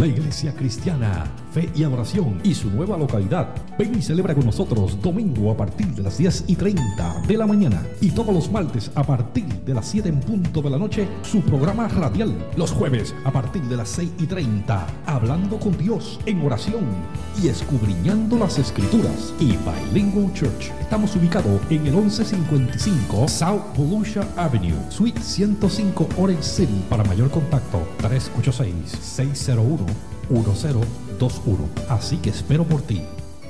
La Iglesia Cristiana, Fe y Adoración y su nueva localidad. Ven y celebra con nosotros domingo a partir de las 10:30 de la mañana y todos los martes a partir de las 7 en punto de la noche su programa radial. Los jueves a partir de las 6:30, hablando con Dios en oración y escudriñando las Escrituras. Y Bilingual Church. Estamos ubicados en el 1155 South Volusia Avenue, Suite 105, Orange City. Para mayor contacto, 386-601-1021. Así que espero por ti.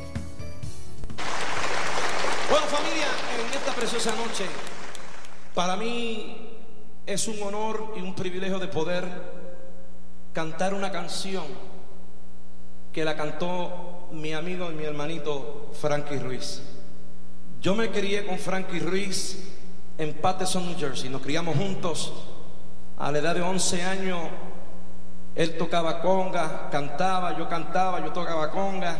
Bueno, familia, en esta preciosa noche, para mí es un honor y un privilegio de poder cantar una canción que la cantó mi amigo y mi hermanito Frankie Ruiz. Yo me crié con Frankie Ruiz en Paterson, New Jersey. Nos criamos juntos. A la edad de 11 años él tocaba conga, yo tocaba conga.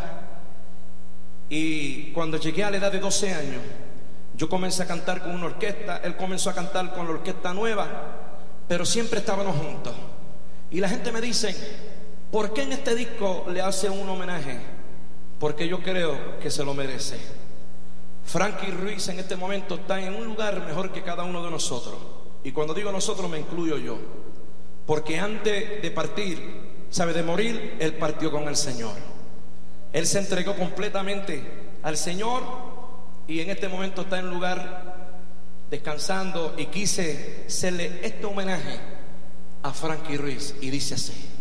Y cuando llegué a la edad de 12 años, yo comencé a cantar con una orquesta. Él comenzó a cantar con la orquesta nueva, pero siempre estábamos juntos. Y la gente me dice: ¿por qué en este disco le hace un homenaje? Porque yo creo que se lo merece. Frankie Ruiz en este momento está en un lugar mejor que cada uno de nosotros. Y cuando digo nosotros me incluyo yo, porque antes de partir, de morir, él partió con el Señor. Él se entregó completamente al Señor y en este momento está en un lugar descansando, y quise hacerle este homenaje a Frankie Ruiz, y dice así.